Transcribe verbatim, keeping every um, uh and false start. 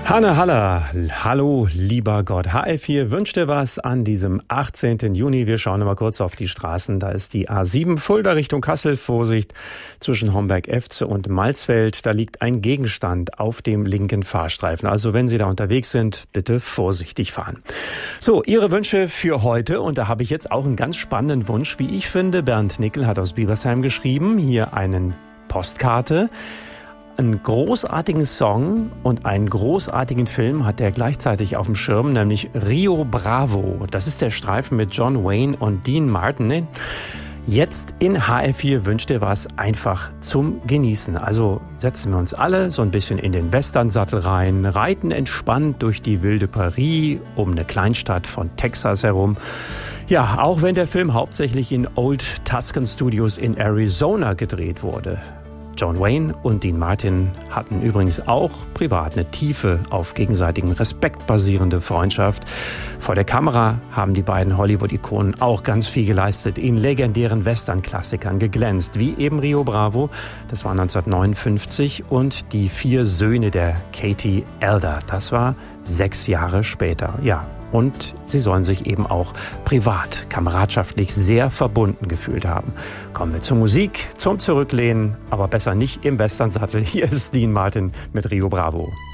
Hanne Haller, hallo lieber Gott. H F vier wünscht dir was an diesem achtzehnten Juni. Wir schauen mal kurz auf die Straßen. Da ist die A sieben Fulda Richtung Kassel. Vorsicht zwischen Homberg-Efze und Malzfeld. Da liegt ein Gegenstand auf dem linken Fahrstreifen. Also wenn Sie da unterwegs sind, bitte vorsichtig fahren. So, Ihre Wünsche für heute. Und da habe ich jetzt auch einen ganz spannenden Wunsch, wie ich finde. Bernd Nickel hat aus Biebersheim geschrieben. Hier eine Postkarte. Einen großartigen Song und einen großartigen Film hat er gleichzeitig auf dem Schirm, nämlich Rio Bravo. Das ist der Streifen mit John Wayne und Dean Martin. Jetzt in H F vier wünscht ihr was einfach zum Genießen. Also setzen wir uns alle so ein bisschen in den Westernsattel rein, reiten entspannt durch die wilde Prärie um eine Kleinstadt von Texas herum. Ja, auch wenn der Film hauptsächlich in Old Tuscan Studios in Arizona gedreht wurde. John Wayne und Dean Martin hatten übrigens auch privat eine tiefe, auf gegenseitigem Respekt basierende Freundschaft. Vor der Kamera haben die beiden Hollywood-Ikonen auch ganz viel geleistet, in legendären Western-Klassikern geglänzt, wie eben Rio Bravo, das war neunzehnhundertneunundfünfzig, und Die vier Söhne der Katie Elder, das war sechs Jahre später. Ja, und sie sollen sich eben auch privat, kameradschaftlich sehr verbunden gefühlt haben. Kommen wir zur Musik, zum Zurücklehnen, aber besser nicht im Westernsattel. Hier ist Dean Martin mit Rio Bravo.